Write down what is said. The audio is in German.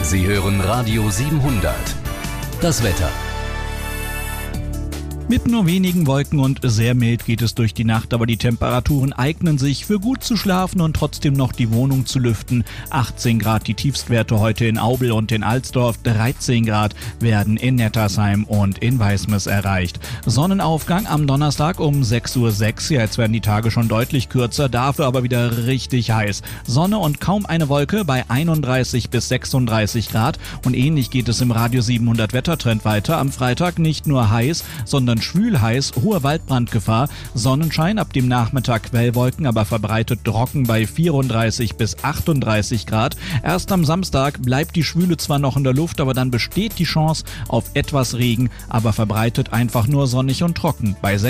Sie hören Radio 700. Das Wetter. Mit nur wenigen Wolken und sehr mild geht es durch die Nacht, aber die Temperaturen eignen sich für gut zu schlafen und trotzdem noch die Wohnung zu lüften. 18 Grad die Tiefstwerte heute in Aubel und in Alsdorf, 13 Grad werden in Nettersheim und in Weismes erreicht. Sonnenaufgang am Donnerstag um 6:06 Uhr, ja, jetzt werden die Tage schon deutlich kürzer, dafür aber wieder richtig heiß. Sonne und kaum eine Wolke bei 31 bis 36 Grad und ähnlich geht es im Radio 700 Wettertrend weiter. Am Freitag nicht nur heiß, sondern schwül heiß, hohe Waldbrandgefahr, Sonnenschein, ab dem Nachmittag Quellwolken, aber verbreitet trocken bei 34 bis 38 Grad. Erst am Samstag bleibt die Schwüle zwar noch in der Luft, aber dann besteht die Chance auf etwas Regen, aber verbreitet einfach nur sonnig und trocken bei